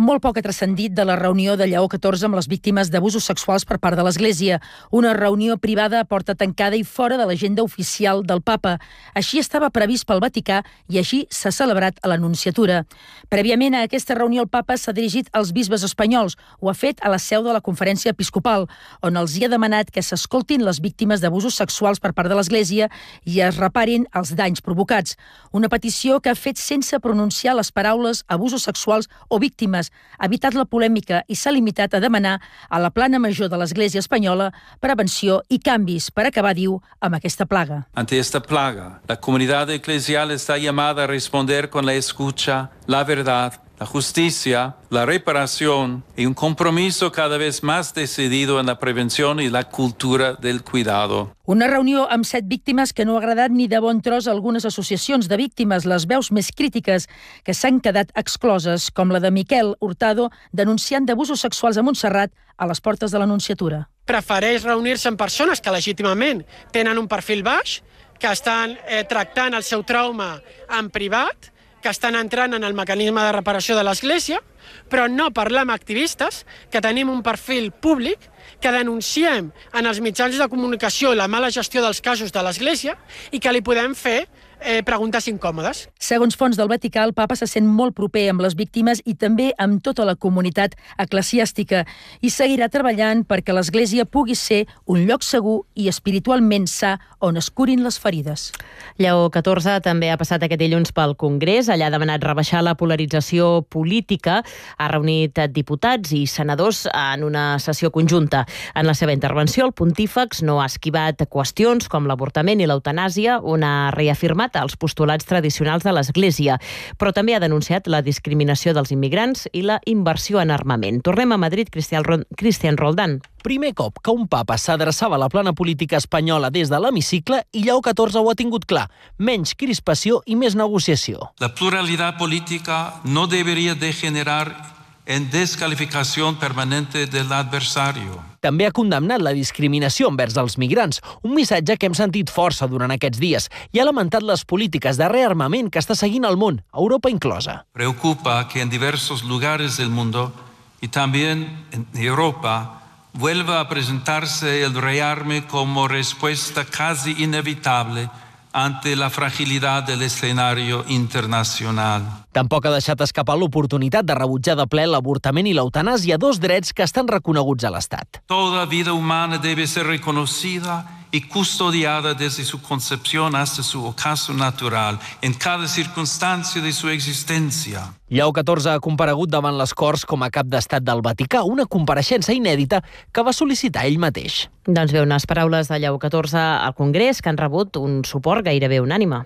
Molt poc ha transcendit de la reunió de Lleó XIV amb les víctimes d'abusos sexuals per part de l'Església. Una reunió privada a porta tancada i fora de l'agenda oficial del papa. Així estava previst pel Vaticà i així s'ha celebrat a l'Anunciatura. Prèviament a aquesta reunió el papa s'ha dirigit als bisbes espanyols. Ho ha fet a la seu de la Conferència Episcopal, on els hi ha demanat que s'escoltin les víctimes d'abusos sexuals per part de l'Església i es reparin els danys provocats. Una petició que ha fet sense pronunciar les paraules abusos sexuals o víctimes. Ha evitat la polèmica i s'ha limitat a demanar a la plana major de l'Església espanyola prevenció i canvis per acabar, diu, amb aquesta plaga. Ante esta plaga, la comunidad eclesial está llamada a responder con la escucha, la verdad, la justicia, la reparación y un compromiso cada vez más decidido en la prevención y la cultura del cuidado. Una reunió amb 7 víctimes que no ha agradat ni de bon tros a algunes associacions de víctimes, les veus més crítiques que s'han quedat excloses, com la de Miquel Hurtado, denunciant d'abusos sexuals a Montserrat a les portes de l'Anunciatura. Prefereix reunir-se amb persones que legítimament tenen un perfil baix, que estan tractant el seu trauma en privat, que estan entrant en el mecanisme de reparació de l'Església, però no parlar amb activistes, que tenim un perfil públic, que denunciem en els mitjans de comunicació la mala gestió dels casos de l'Església i que li podem fer preguntes incòmodes. Segons fonts del Vaticà, el papa se sent molt proper amb les víctimes i també amb tota la comunitat eclesiàstica i seguirà treballant perquè l'Església pugui ser un lloc segur i espiritualment sa on es curin les ferides. Lleó XIV també ha passat aquest dilluns pel Congrés. Allà ha demanat rebaixar la polarització política. Ha reunit diputats i senadors en una sessió conjunta. En la seva intervenció, el pontífex no ha esquivat qüestions com l'avortament i l'eutanàsia, on ha reafirmat els postulats tradicionals de l'Església, però també ha denunciat la discriminació dels immigrants i la inversió en armament. Tornem a Madrid, Cristian Roldán. Primer cop que un papa s'adreçava a la plana política espanyola des de l'hemicicle i Lleó XIV ho ha tingut clar. Menys crispació i més negociació. La pluralidad política no debería degenerar en descalificación permanente del adversario. També ha condemnat la discriminació envers els migrants, un missatge que hem sentit força durant aquests dies, i ha lamentat les polítiques de rearmament que està seguint el món, Europa inclosa. Preocupa que en diversos lugares del mundo y también en Europa vuelva a presentarse el rearme como respuesta casi inevitable ante la fragilidad del escenario internacional. Tampoc ha deixat escapar l'oportunitat de rebutjar de ple l'avortament i l'eutanàsia, 2 drets que estan reconeguts a l'Estat. Toda vida humana debe ser reconocida y custodiada desde su concepción hasta su ocaso natural, en cada circunstancia de su existencia. Lleó XIV ha comparegut davant les Corts com a cap d'estat del Vaticà, una compareixença inèdita que va sol·licitar ell mateix. Doncs bé, unes paraules de Lleó XIV al Congrés que han rebut un suport gairebé unànime.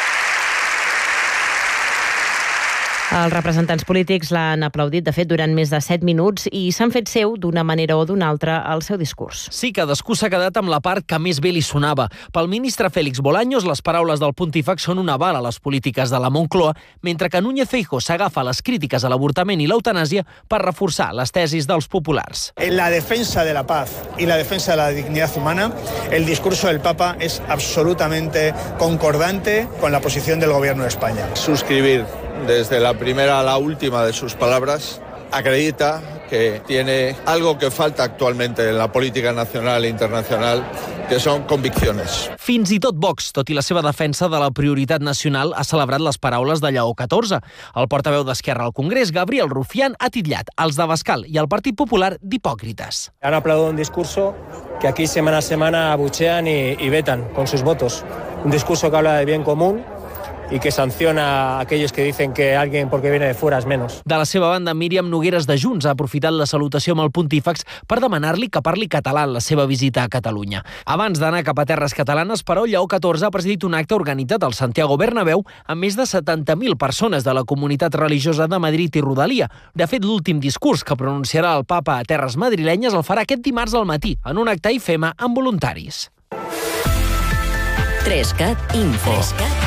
Els representants polítics l'han aplaudit, de fet, durant més de 7 minuts i s'han fet seu, d'una manera o d'una altra, el seu discurs. Sí, cadascú s'ha quedat amb la part que més bé li sonava. Pel ministre Félix Bolaños, les paraules del pontífex són un aval a les polítiques de la Moncloa, mentre que Núñez Feijóo s'agafa a les crítiques a l'avortament i l'eutanàsia per reforçar les tesis dels populars. En la defensa de la paz y la defensa de la dignidad humana, el discurso del Papa es absolutamente concordante con la posición del Gobierno de España. Suscribir desde la primera a la última de sus palabras, acredita que tiene algo que falta actualmente en la política nacional e internacional, que son convicciones. Fins i tot Vox, tot i la seva defensa de la prioritat nacional, ha celebrat les paraules de Lleó XIV. El portaveu d'Esquerra al Congrés, Gabriel Rufián, ha titllat els d'Abascal i el Partit Popular d'hipòcrites. Han aplaudido un discurso que aquí semana a semana abuchean y vetan con sus votos. Un discurso que habla de bien común y que sanciona a aquellos que dicen que alguien porque viene de fuera es menos. De la seva banda, Míriam Nogueras de Junts ha aprofitat la salutació amb el pontífex per demanar-li que parli català en la seva visita a Catalunya. Abans d'anar cap a terres catalanes, però, Lleó XIV ha presidit un acte organitzat al Santiago Bernabéu amb més de 70.000 persones de la comunitat religiosa de Madrid i Rodalia. De fet, l'últim discurs que pronunciarà el papa a terres madrilenyes el farà aquest dimarts al matí, en un acte IFEMA amb voluntaris. 3CAT Info.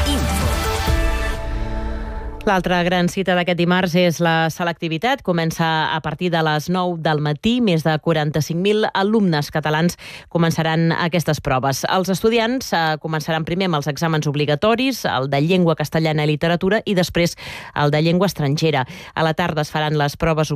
L'altra gran cita d'aquest dimarts és la selectivitat. Comença a partir de les 9 del matí. Més de 45.000 alumnes catalans començaran aquestes proves. Els estudiants començaran primer amb els exàmens obligatoris, el de llengua castellana i literatura, i després el de llengua estrangera. A la tarda es faran les proves